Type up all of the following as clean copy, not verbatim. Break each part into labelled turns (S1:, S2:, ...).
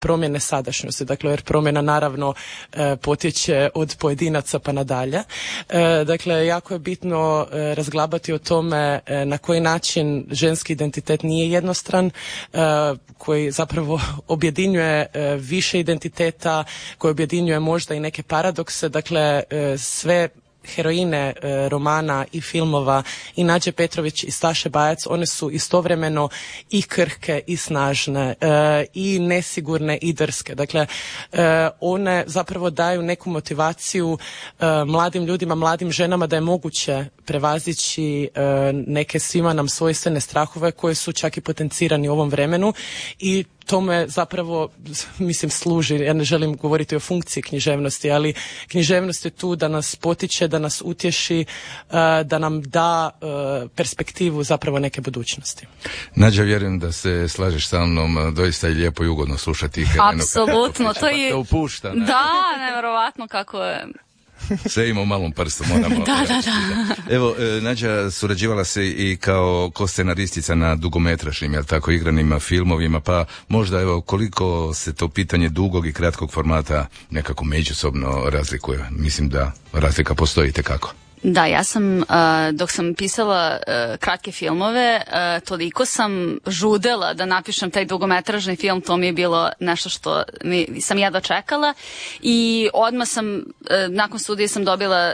S1: promjene sadašnjosti, dakle jer promjena naravno potječe od pojedinaca pa nadalje. Dakle, jako je bitno razglabati o tome na koji način ženski identitet nije jednostran, koji zapravo objedinjuje više identiteta, koji objedinjuje možda i neke paradokse, dakle sve heroine romana i filmova i Nađe Petrović i Staše Bajac, one su istovremeno i krhke i snažne i nesigurne i drske. Dakle, one zapravo daju neku motivaciju mladim ljudima, mladim ženama da je moguće prevazići neke svima nam svojstvene strahove koje su čak i potencirani u ovom vremenu i tome zapravo, mislim, služi. Ja ne želim govoriti o funkciji književnosti, ali književnost je tu da nas potiče, da nas utješi, da nam da perspektivu zapravo neke budućnosti.
S2: Nađa, vjerujem da se slažeš sa mnom, doista je lijepo i ugodno slušati Helenu.
S3: Apsolutno, to je...
S2: Upušta, ne?
S3: Da, nevjerovatno kako je...
S2: Sve ima u malom prstu, moramo.
S3: Da.
S2: Evo, Nađa surađivala se i kao scenaristica na dugometražnim, jel tako, igranim filmovima, pa možda evo koliko se to pitanje dugog i kratkog formata nekako međusobno razlikuje. Mislim da razlika postoji itekako.
S3: Da, ja sam, dok sam pisala kratke filmove, toliko sam žudela da napišem taj dugometražni film, to mi je bilo nešto što sam ja dočekala i odmah sam, nakon studija sam dobila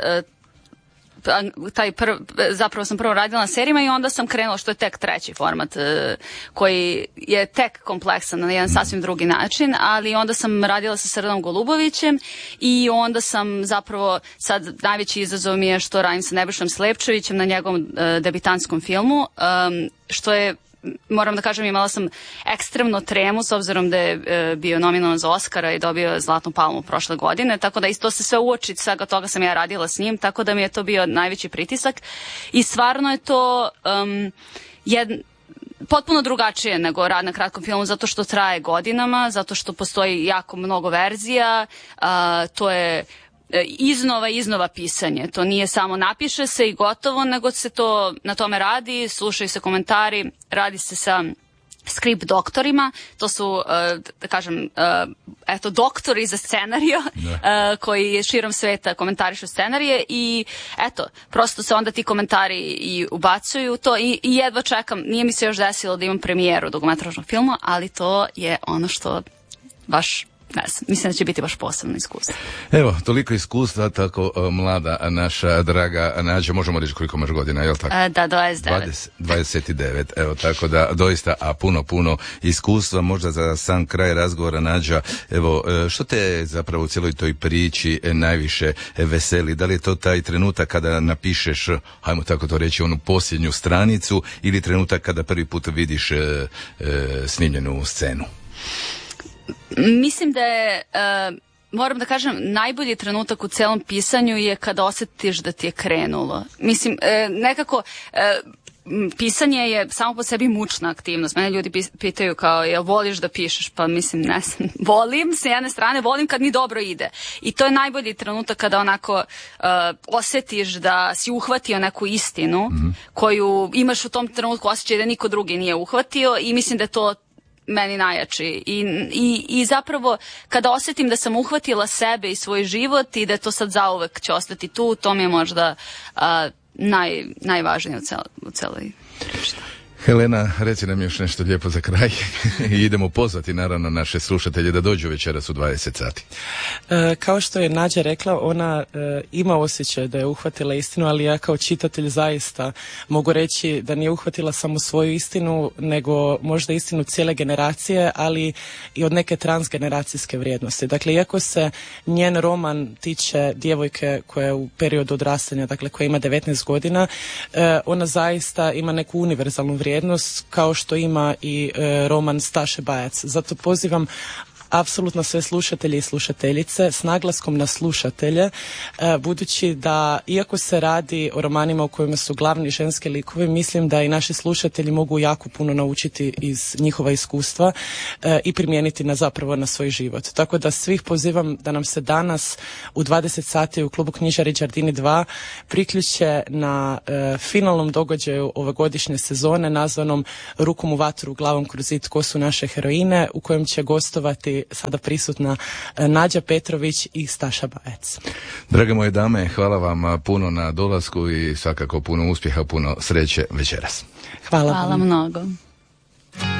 S3: zapravo sam prvo radila na serijima i onda sam krenula, što je tek treći format koji je tek kompleksan na jedan sasvim drugi način, ali onda sam radila sa Srdanom Golubovićem i onda sam zapravo, sad najveći izazov mi je što radim sa Nebojšom Slepčevićem na njegovom debitantskom filmu, što je, moram da kažem, imala sam ekstremno tremu s obzirom da je bio nominovan za Oscara i dobio Zlatnu palmu prošle godine, tako da isto se sve uoči, svega toga sam ja radila s njim, tako da mi je to bio najveći pritisak i stvarno je to potpuno drugačije nego rad na kratkom filmu, zato što traje godinama, zato što postoji jako mnogo verzija, to je iznova pisanje. To nije samo napiše se i gotovo, nego se to na tome radi, slušaju se komentari, radi se sa skript doktorima, to su, da kažem, doktori za scenarijo koji širom sveta komentarišu scenarije i prosto se onda ti komentari i ubacuju to i jedva čekam, nije mi se još desilo da imam premijeru dugometražnog filma, ali to je ono što baš, ne znam, mislim da će biti baš posebno iskustvo.
S2: Evo, toliko iskustva, tako mlada naša draga Nađa, možemo reći koliko imaš godina, je li tako?
S3: Da, 29.
S2: 29, evo, tako da doista, a puno iskustva, možda za sam kraj razgovora, Nađa, evo, što te zapravo u cijeloj toj priči najviše veseli? Da li je to taj trenutak kada napišeš, hajmo tako to reći, onu posljednju stranicu ili trenutak kada prvi put vidiš snimljenu scenu?
S3: Mislim da je, moram da kažem, najbolji trenutak u celom pisanju je kada osjetiš da ti je krenulo. Mislim, nekako, pisanje je samo po sebi mučna aktivnost. Mene ljudi pitaju kao, jel voliš da pišeš? Pa mislim, ne znam, volim s jedne strane, volim kad mi dobro ide. I to je najbolji trenutak kada onako osjetiš da si uhvatio neku istinu koju imaš u tom trenutku osjećaj da niko drugi nije uhvatio i mislim da je to meni najjači i zapravo kada osjetim da sam uhvatila sebe i svoj život i da to sad zauvek će ostati tu, to mi je možda najvažnije u celoj priči.
S2: Helena, reci nam još nešto lijepo za kraj i idemo pozvati naravno naše slušatelje da dođu večeras u 20 sati.
S1: Kao što je Nađa rekla, ona ima osjećaj da je uhvatila istinu, ali ja kao čitatelj zaista mogu reći da nije uhvatila samo svoju istinu, nego možda istinu cijele generacije, ali i od neke transgeneracijske vrijednosti. Dakle, iako se njen roman tiče djevojke koja je u periodu odrastanja, dakle koja ima 19 godina, ona zaista ima neku univerzalnu vrijednost kao što ima i roman Staše Bajac. Zato pozivam apsolutno sve slušatelje i slušateljice s naglaskom na slušatelje, budući da iako se radi o romanima u kojima su glavni ženski likovi, mislim da i naši slušatelji mogu jako puno naučiti iz njihova iskustva i primijeniti zapravo na svoj život. Tako da svih pozivam da nam se danas u 20 sati u klubu knjižari Đardini 2 priključe na finalnom događaju ove godišnje sezone nazvanom Rukom u vatru, glavom kroz zid, ko su naše heroine, u kojem će gostovati ovdje sada prisutna Nađa Petrović i Staša Bajec.
S2: Drage moje dame, hvala vam puno na dolasku i svakako puno uspjeha, puno sreće večeras.
S1: Hvala
S3: mnogo.